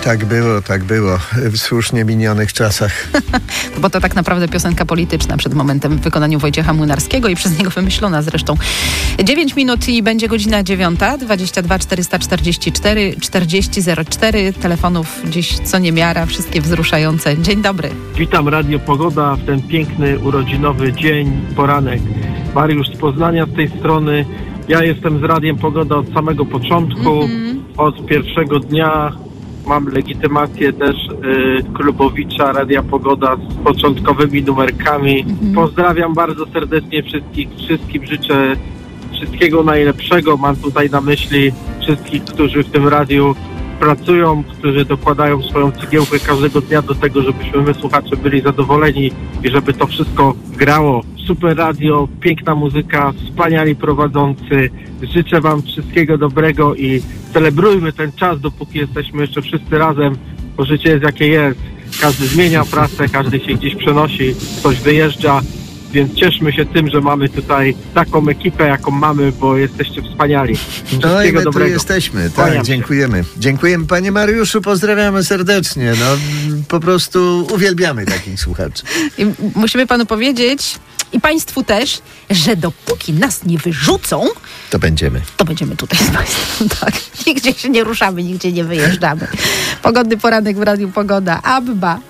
Tak było w słusznie minionych czasach. Bo to tak naprawdę piosenka polityczna przed momentem w wykonaniu Wojciecha Młynarskiego i przez niego wymyślona zresztą. 9 minut i będzie godzina 9, 22 444 40 04. Telefonów dziś co niemiara, wszystkie wzruszające. Dzień dobry. Witam Radio Pogoda w ten piękny, urodzinowy dzień, poranek. Mariusz z Poznania z tej strony. Ja jestem z Radiem Pogoda od samego początku, od pierwszego dnia. Mam legitymację też klubowicza Radia Pogoda z początkowymi numerkami. Pozdrawiam bardzo serdecznie wszystkim życzę wszystkiego najlepszego. Mam tutaj na myśli wszystkich, którzy w tym radiu pracują, którzy dokładają swoją cegiełkę każdego dnia do tego, żebyśmy my słuchacze byli zadowoleni i żeby to wszystko grało. Super radio, piękna muzyka, wspaniali prowadzący. Życzę wam wszystkiego dobrego i celebrujmy ten czas, dopóki jesteśmy jeszcze wszyscy razem, bo życie jest jakie jest. Każdy zmienia pracę, każdy się gdzieś przenosi, ktoś wyjeżdża, więc cieszmy się tym, że mamy tutaj taką ekipę, jaką mamy, bo jesteście wspaniali. No i my tu jesteśmy, tak, dziękujemy. Dziękujemy, panie Mariuszu, pozdrawiamy serdecznie. No, po prostu uwielbiamy takich słuchaczy. I musimy panu powiedzieć, i państwu też, że dopóki nas nie wyrzucą, to będziemy tutaj z państwem, tak. Nigdzie się nie ruszamy, nigdzie nie wyjeżdżamy. Pogodny poranek w Radiu Pogoda. Abba.